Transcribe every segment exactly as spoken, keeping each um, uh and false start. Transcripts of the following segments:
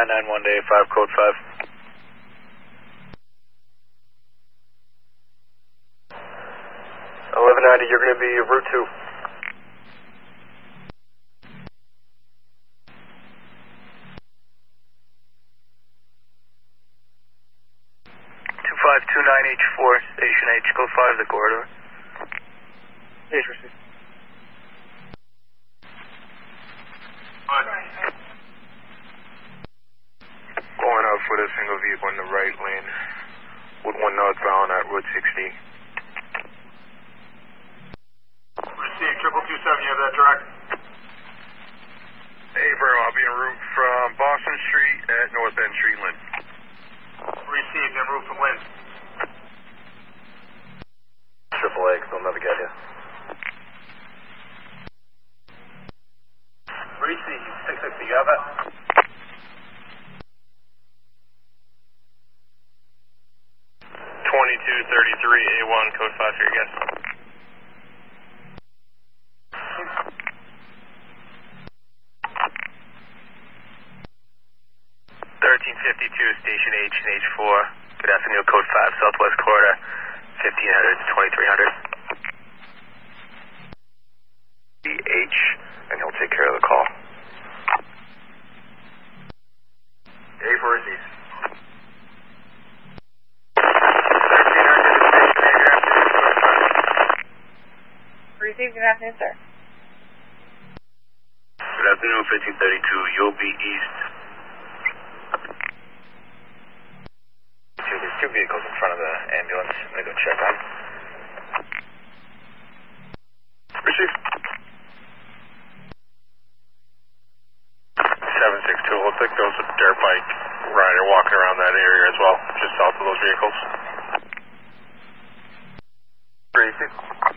nine nine one to eight five, code five. eleven ninety, you're going to be route two. two five two nine H four, Station H, code five, the corridor. H received. Going up for the single vehicle in the right lane with one northbound at Route sixty. Received, triple two seven, you have that direct? Hey, bro, I'll be en route from Boston Street at North End Street, Lynn. Received, en route from Lynn. Triple A, they'll never get you. Received, six sixty, you have that? twenty-two thirty-three A one, code five for your guess. thirteen fifty-two, Station H and H four. Good afternoon, code five, Southwest Corridor, fifteen hundred to twenty-three hundred. H, and he'll take care of the call. A for receipt. Received, good afternoon, sir. Good afternoon, fifteen thirty-two, you'll be east. There's two vehicles in front of the ambulance. I'm going to go check on. Receive. seven six two, looks like there was a dirt bike rider walking around that area as well, just south of those vehicles. Receive.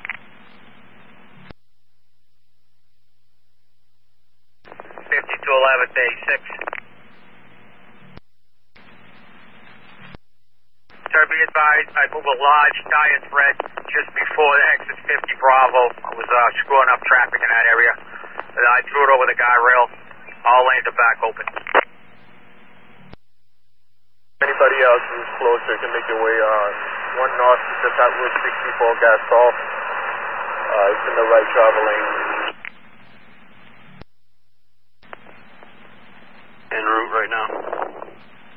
fifty-two eleven, day six. Sir, be advised, I move a large tire thread just before the exit fifty Bravo. I was uh, screwing up traffic in that area. I threw it over the guy rail. All lanes are back open. Anybody else who's closer can make your way on one north, just at Route sixty-four, Gasol. Uh, it's in the right travel lane. En route right now.